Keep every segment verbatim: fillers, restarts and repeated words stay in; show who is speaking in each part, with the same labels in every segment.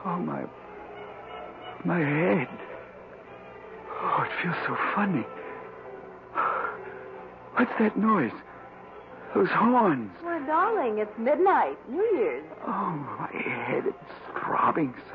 Speaker 1: Oh, my... My head. Oh, it feels so funny. What's that noise? Those horns.
Speaker 2: Well, darling, it's midnight. New Year's.
Speaker 1: Oh, my head. It's throbbing so.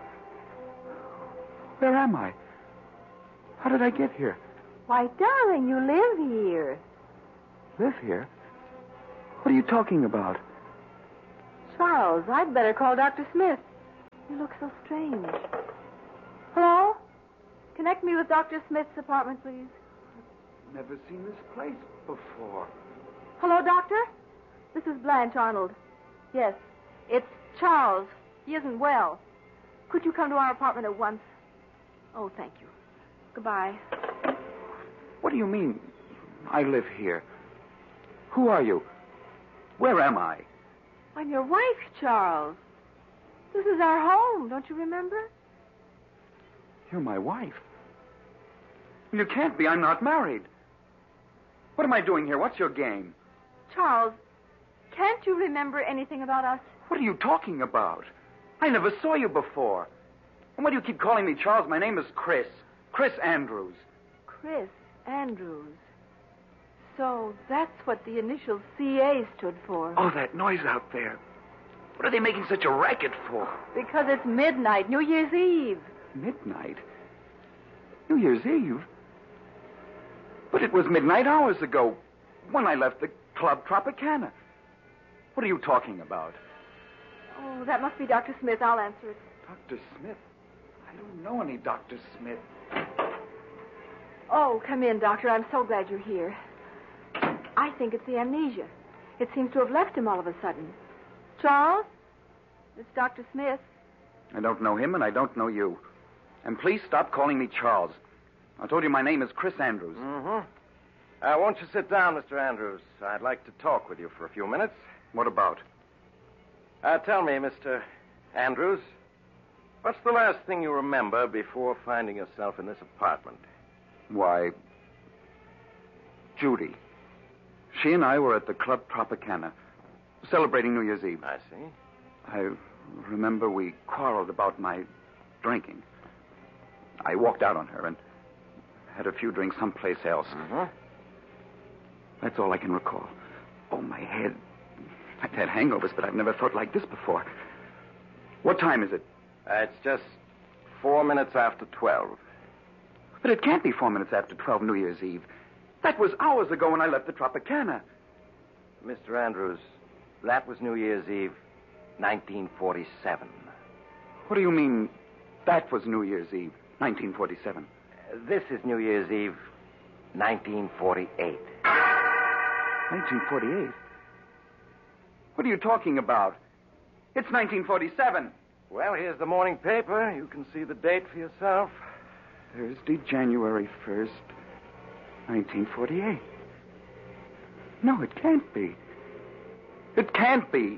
Speaker 1: Where am I? How did I get here?
Speaker 2: Why, darling, you live here.
Speaker 1: Live here? What are you talking about?
Speaker 2: Charles, I'd better call Doctor Smith. You look so strange. Hello? Connect me with Doctor Smith's apartment, please.
Speaker 1: Never seen this place before.
Speaker 2: Hello, Doctor? This is Blanche Arnold. Yes, it's Charles. He isn't well. Could you come to our apartment at once? Oh, thank you. Goodbye.
Speaker 1: What do you mean, I live here? Who are you? Where am I?
Speaker 2: I'm your wife, Charles. This is our home, don't you remember?
Speaker 1: You're my wife. You can't be. I'm not married. What am I doing here? What's your game?
Speaker 2: Charles, can't you remember anything about us?
Speaker 1: What are you talking about? I never saw you before. And why do you keep calling me Charles? My name is Chris. Chris Andrews.
Speaker 2: Chris Andrews. So that's what the initials C A stood for.
Speaker 1: Oh, that noise out there. What are they making such a racket for?
Speaker 2: Because it's midnight, New Year's Eve.
Speaker 1: Midnight? New Year's Eve? But it was midnight hours ago when I left the Club Tropicana. What are you talking about?
Speaker 2: Oh, that must be Doctor Smith. I'll answer it.
Speaker 1: Doctor Smith? I don't know any Doctor Smith.
Speaker 2: Oh, come in, Doctor. I'm so glad you're here. I think it's the amnesia. It seems to have left him all of a sudden. Charles? It's Doctor Smith.
Speaker 1: I don't know him, and I don't know you. And please stop calling me Charles. I told you my name is Chris Andrews.
Speaker 3: Mm-hmm. Uh, won't you sit down, Mister Andrews? I'd like to talk with you for a few minutes.
Speaker 1: What about?
Speaker 3: Uh, tell me, Mister Andrews, what's the last thing you remember before finding yourself in this apartment?
Speaker 1: Why, Judy. She and I were at the Club Tropicana, celebrating New Year's Eve.
Speaker 3: I see.
Speaker 1: I remember we quarreled about my drinking. I walked out on her and had a few drinks someplace else.
Speaker 3: Mm-hmm.
Speaker 1: That's all I can recall. Oh, my head. I've had hangovers, but I've never felt like this before. What time is it?
Speaker 3: Uh, it's just four minutes after twelve.
Speaker 1: But it can't be four minutes after twelve New Year's Eve. That was hours ago when I left the Tropicana.
Speaker 3: Mister Andrews, that was New Year's Eve, nineteen forty-seven.
Speaker 1: What do you mean, that was New Year's Eve, nineteen forty-seven?
Speaker 3: Uh, this is New Year's Eve, nineteen forty-eight.
Speaker 1: nineteen forty-eight? What are you talking about? It's nineteen forty-seven.
Speaker 3: Well, here's the morning paper. You can see the date for yourself.
Speaker 1: Thursday, January first, nineteen forty-eight. No, it can't be. It can't be.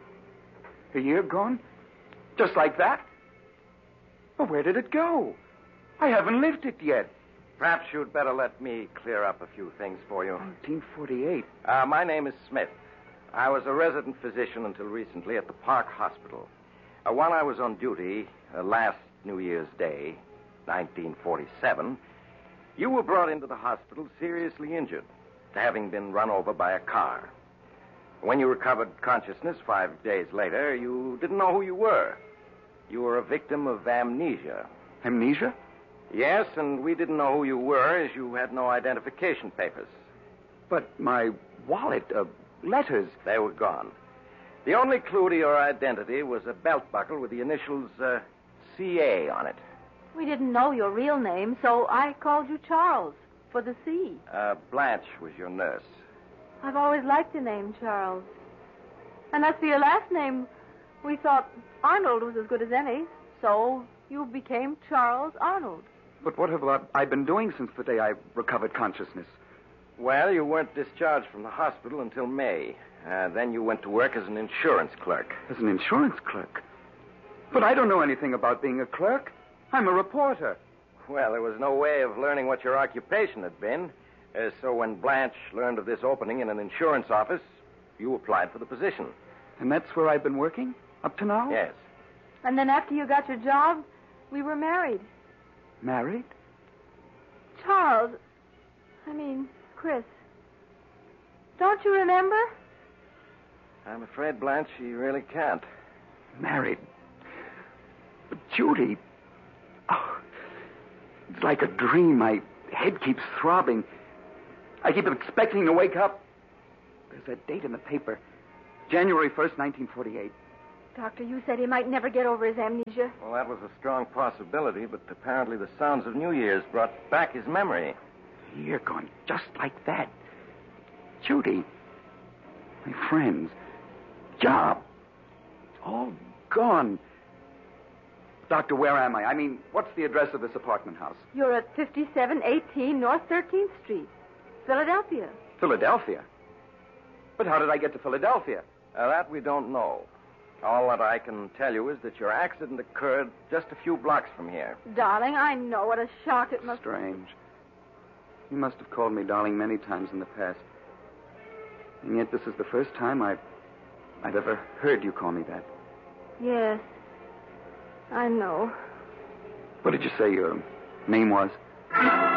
Speaker 1: A year gone? Just like that? Well, where did it go? I haven't lived it yet.
Speaker 3: Perhaps you'd better let me clear up a few things for you.
Speaker 1: nineteen forty-eight.
Speaker 3: Uh, my name is Smith. I was a resident physician until recently at the Park Hospital. Uh, while I was on duty, uh, last New Year's Day, nineteen forty-seven, you were brought into the hospital seriously injured, having been run over by a car. When you recovered consciousness five days later, you didn't know who you were. You were a victim of amnesia.
Speaker 1: Amnesia?
Speaker 3: Yes, and we didn't know who you were as you had no identification papers.
Speaker 1: But my wallet, uh, letters...
Speaker 3: They were gone. The only clue to your identity was a belt buckle with the initials uh, C A on it.
Speaker 2: We didn't know your real name, so I called you Charles for the C.
Speaker 3: Uh, Blanche was your nurse.
Speaker 2: I've always liked the name Charles. And as for your last name, we thought Arnold was as good as any, so you became Charles Arnold.
Speaker 1: But what have I been doing since the day I recovered consciousness?
Speaker 3: Well, you weren't discharged from the hospital until May. Uh, then you went to work as an insurance clerk.
Speaker 1: As an insurance clerk? But I don't know anything about being a clerk. I'm a reporter.
Speaker 3: Well, there was no way of learning what your occupation had been. Uh, so when Blanche learned of this opening in an insurance office, you applied for the position.
Speaker 1: And that's where I've been working? Up to now?
Speaker 3: Yes.
Speaker 2: And then after you got your job, we were married.
Speaker 1: Married?
Speaker 2: Charles. I mean, Chris. Don't you remember?
Speaker 3: I'm afraid, Blanche, she really can't.
Speaker 1: Married? But Judy... Oh, it's like a dream. My head keeps throbbing. I keep expecting to wake up. There's that date in the paper. January first, nineteen forty-eight.
Speaker 2: Doctor, you said he might never get over his amnesia.
Speaker 3: Well, that was a strong possibility, but apparently the sounds of New Year's brought back his memory.
Speaker 1: A year gone just like that. Judy. My friends. Job. All gone. Doctor, where am I? I mean, what's the address of this apartment house?
Speaker 2: You're at fifty-seven eighteen North thirteenth Street, Philadelphia.
Speaker 1: Philadelphia? But how did I get to Philadelphia?
Speaker 3: Uh, that we don't know. All that I can tell you is that your accident occurred just a few blocks from here.
Speaker 2: Darling, I know what a shock it must be.
Speaker 1: Strange. You must have called me darling many times in the past. And yet this is the first time I've, I've ever heard you call me that.
Speaker 2: Yes. I know.
Speaker 1: What did you say your name was?